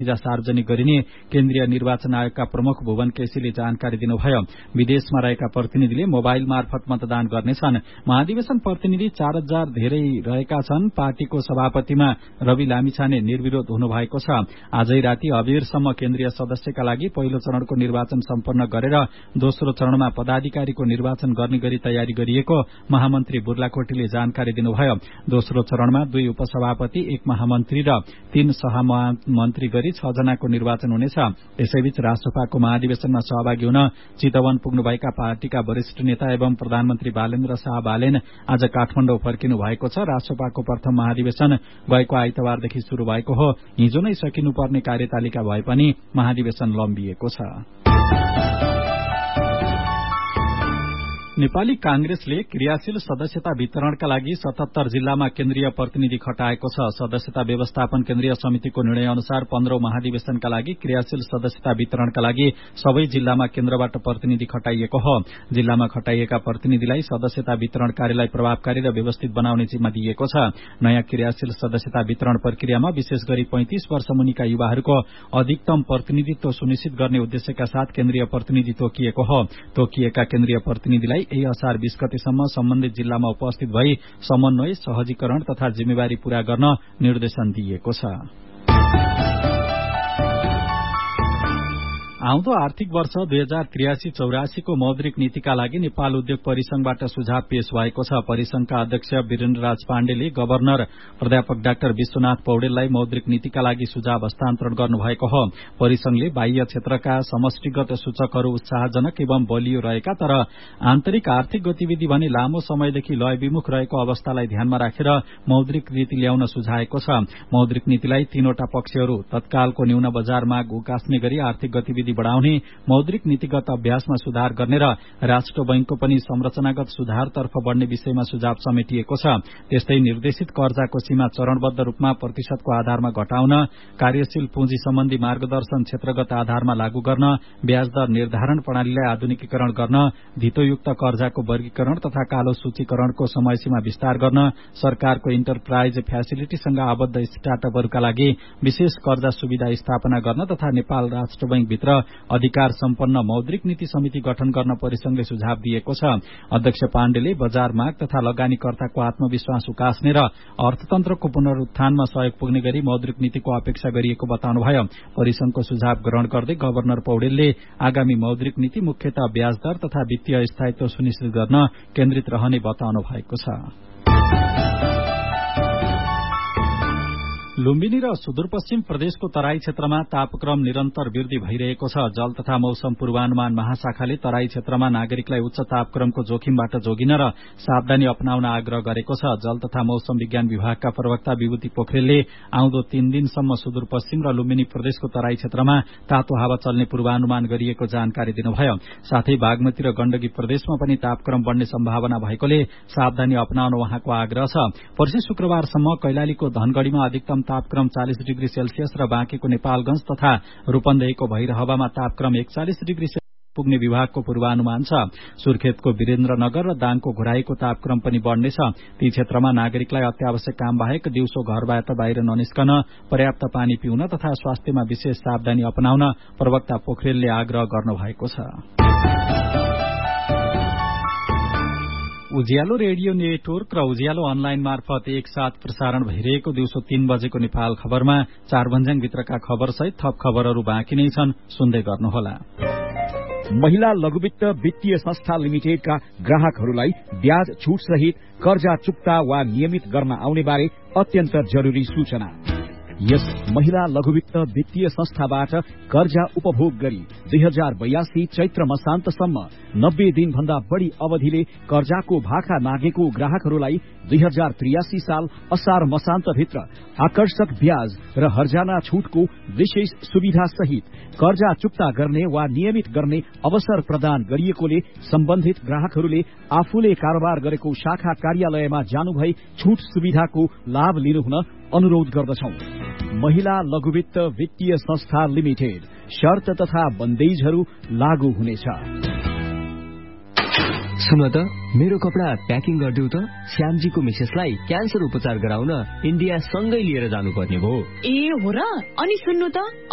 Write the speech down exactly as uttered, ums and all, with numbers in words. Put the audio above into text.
सार्वजनिक गरिने केन्द्रीय निर्वाचन आयोगका प्रमुख भुवन केसीले जानकारी दिनुभयो। विदेशमा रहेका प्रतिनिधिले मोबाइल मार्फत मतदान गर्नेछन्। महाधिवेशन प्रतिनिधि चार हजार धेरै रहेका छन्। पार्टीको सभापतिमा रवि लामिछाने निर्विरोध हुनुभएको छ। आजै राति अबेरसम्म केन्द्रीय सदस्यका लागि पहिलो चरणको निर्वाचन सम्पन्न गरेर दोस्रो चरणमा पदाधिकारीको निर्वाचन गर्ने गरी तयारी गरिएको महामन्त्री बुर्लाकोटीले जानकारी दिनुभयो। दोस्रो चरणमा दुई उपसभापति, एक महामन्त्री र तीन सहमन्त्री गरी छ जनाको निर्वाचन हुनेछ। यसैबीच राष्ट्रपाको महाधिवेशनमा सहभागी हुन चितवन पुग्नुभएका पार्टीका वरिष्ठ नेता एवं प्रधानमन्त्री बालेन्द्र शाह बालेन आज काठमाडौँ फर्किनु भएको छ। राष्ट्रपाको प्रथम महाधिवेशन गएको आइतबारदेखि शुरू भएको हो। हिजो नै सकिनुपर्ने कार्यतालिका भए पनि महाधिवेशन लम्बिएको छ। नेपाली कांग्रेसले क्रियाशील सदस्यता वितरणका लागि सतहत्तर जिल्लामा केन्द्रीय प्रतिनिधि खटाएको छ। सदस्यता व्यवस्थापन केन्द्रीय समितिको निर्णय अनुसार पन्ध्रौं महाधिवेशनका लागि क्रियाशील सदस्यता वितरणका लागि सबै जिल्लामा केन्द्रबाट प्रतिनिधि खटाइएको हो। जिल्लामा खटाइएका प्रतिनिधिलाई सदस्यता वितरण कार्यलाई प्रभावकारी र व्यवस्थित बनाउने जिम्मा दिइएको छ। नयाँ क्रियाशील सदस्यता वितरण प्रक्रियामा विशेष गरी पैंतिस वर्ष मुनिका युवाहरूको अधिकतम प्रतिनिधित्व सुनिश्चित गर्ने उद्देश्यका साथ केन्द्रीय प्रतिनिधि तोकिएको हो। तोकिएका केन्द्रीय प्रतिनिधिलाई यही असार बीस गतेसम्म सम्बन्धित जिल्लामा उपस्थित भई समन्वय, सहजीकरण तथा जिम्मेवारी पूरा गर्न निर्देशन दिइएको छ। आउँदो आर्थिक वर्ष दुई हजार त्रियासी चौरासीको मौद्रिक नीतिका लागि नेपाल उद्योग परिसंघबाट सुझाव पेश भएको छ। परिसंघका अध्यक्ष वीरेन्द्र राज पाण्डेले गवर्नर प्राध्यापक डाक्टर विश्वनाथ पौडेललाई मौद्रिक नीतिका लागि सुझाव हस्तान्तरण गर्नुभएको हो। परिसंघले बाह्य क्षेत्रका समष्टिगत सूचकहरू उत्साहजनक एवं बलियो रहेका तर आन्तरिक आर्थिक गतिविधि भने लामो समयदेखि लय विमुख रहेको अवस्थालाई ध्यानमा राखेर मौद्रिक नीति ल्याउन सुझाएको छ। मौद्रिक नीतिलाई तीनवटा पक्षहरू तत्कालको न्यून बजार माग उकास्ने गरी आर्थिक गतिविधि बढ़ाउने, मौद्रिक नीतिगत अभ्यासमा सुधार गर्ने र राष्ट्र बैंकको पनि संरचनागत सुधारतर्फ बढ़ने विषयमा सुझाव समेटिएको छ। त्यस्तै निर्देशित कर्जाको सीमा चरणबद्ध रूपमा प्रतिशतको आधारमा घटाउन, कार्यशील पुँजी सम्बन्धी मार्गदर्शन क्षेत्रगत आधारमा लागू गर्न, ब्याज दर निर्धारण प्रणालीलाई आधुनिकीकरण गर्न, धितोयुक्त कर्जाको वर्गीकरण तथा कालो सूचीकरणको समयसीमा विस्तार गर्न, सरकारको इन्टरप्राइज फ्यासिलिटीसँग आबद्ध स्टार्टअपहरूका लागि विशेष कर्जा सुविधा स्थापना गर्न तथा नेपाल राष्ट्र बैंक भित्र अधिकार सम्पन्न मौद्रिक नीति समिति गठन गर्न परिसंघले सुझाव दिएको छ। अध्यक्ष पाण्डेले बजार माग तथा लगानीकर्ताको आत्मविश्वास उकास्ने र अर्थतन्त्रको पुनरुत्थानमा सहयोग पुग्ने गरी मौद्रिक नीतिको अपेक्षा गरिएको बताउनुभयो। परिसंघको सुझाव ग्रहण गर्दै गवर्नर पौडेलले आगामी मौद्रिक नीति मुख्यतः ब्याज दर तथा वित्तीय स्थायित्व सुनिश्चित गर्न केन्द्रित रहने बताउनु भएको छ। लुम्बिनी र सुदूरपश्चिम प्रदेशको तराई क्षेत्रमा तापक्रम निरन्तर वृद्धि भइरहेको छ। जल तथा मौसम पूर्वानुमान महाशाखाले तराई क्षेत्रमा नागरिकलाई उच्च तापक्रमको जोखिमबाट जोगिन र सावधानी अपनाउन आग्रह गरेको छ। जल तथा मौसम विज्ञान विभागका प्रवक्ता विभूति पोखरेलले आउँदो तीन दिनसम्म सुदूरपश्चिम र लुम्बिनी प्रदेशको तराई क्षेत्रमा तातो हावा चल्ने पूर्वानुमान गरिएको जानकारी दिनुभयो। साथै बागमती र गण्डकी प्रदेशमा पनि तापक्रम बढ़ने सम्भावना भएकोले सावधानी अपनाउन उहाँको आग्रह छ। पर्सि शुक्रबारसम्म कैलालीको धनगढ़ीमा अधिकतम तापक्रम चालीस डिग्री सेल्सियस र बाँकेको नेपालगंज तथा रूपन्देहीको भैरहवामा तापक्रम एकचालिस डिग्री सेल्सियस पुग्ने विभागको पूर्वानुमान छ। सुर्खेतको वीरेन्द्रनगर र दाङको घुराईको तापक्रम पनि बढ़नेछ। ती क्षेत्रमा नागरिकलाई अत्यावश्यक काम बाहेक दिउँसो घरबाट बाहिर ननिस्कन, पर्याप्त पानी पिउन तथा स्वास्थ्यमा विशेष सावधानी अपनाउन प्रवक्ता पोखरेलले आग्रह गर्नुभएको छ। उज्यालो रेडियो नेटवर्क र उज्यालो अनलाइन मार्फत एकसाथ प्रसारण भइरहेको दिउँसो तीन बजेको नेपाल खबरमा चारभन्ज्याङ भित्रका खबरसहित थप खबरहरू बाँकी नै छन्, सुन्दै गर्नुहोला। महिला लघुवित्त वित्तीय संस्था लिमिटेडका ग्राहकहरूलाई ब्याज छुट सहित कर्जा चुक्ता वा नियमित गर्न आउने बारे अत्यन्त जरुरी सूचना। यस महिला लघुवित्त वित्तीय संस्थाबाट कर्जा उपभोग गरी दुई हजार बयासी चैत्र मसान्तसम्म नब्बे दिन भन्दा बढ़ी अवधिले कर्जाको भाका नागेको ग्राहकहरूलाई दुई हजार त्रियासी साल असार मसान्त भित्र आकर्षक ब्याज र हर्जाना छूटको विशेष सुविधा सहित कर्जा चुक्ता गर्ने वा नियमित गर्ने अवसर प्रदान गरिएकोले सम्बन्धित ग्राहकहरूले आफूले कारोबार गरेको शाखा कार्यालयमा जानुभई छूट सुविधाको लाभ लिनुहुन अनुरोध गर्दछौं। महिला लघुवित्त वित्तीय संस्था लिमिटेड, शर्त तथा बन्देजहरू लागू हुनेछ। सुन त, मेरो कपडा प्याकिङ गरिदेऊ त। श्यामजीको मिसेसलाई क्यान्सर उपचार गराउन इन्डिया सँगै लिएर जानुपर्ने भयो। ए हो र? अनि सुन्नु त,